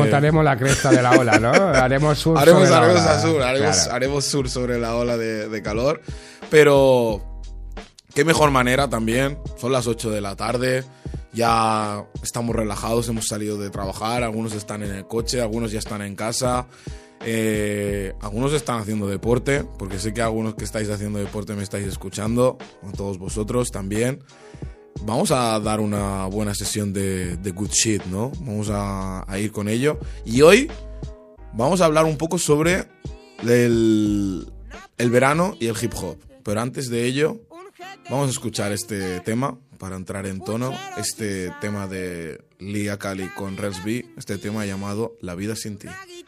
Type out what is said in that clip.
montaremos la cresta de la ola, ¿no? Haremos surf haremos sobre la ola. claro. Haremos surf sobre la ola de calor. Pero qué mejor manera también. Son las 8 de la tarde. Ya estamos relajados, hemos salido de trabajar. Algunos están en el coche, algunos ya están en casa. Algunos están haciendo deporte, porque sé que algunos que estáis haciendo deporte me estáis escuchando, a todos vosotros también. Vamos a dar una buena sesión de good shit, ¿no? Vamos a ir con ello. Y hoy vamos a hablar un poco sobre el verano y el hip hop. Pero antes de ello, vamos a escuchar este tema para entrar en tono. Este tema de Lia Cali con Rels B, este tema llamado La vida sin ti.